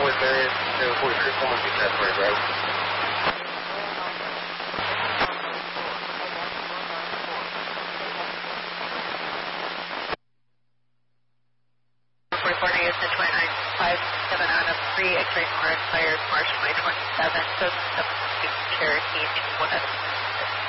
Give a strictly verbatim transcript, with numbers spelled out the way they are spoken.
Northwest area, seven forty-three, Coleman Beach, that's where it's right. Reporting is the twenty-nine five seven out of three, X-ray car expired March twenty twenty-seven, so seven Cherokee, one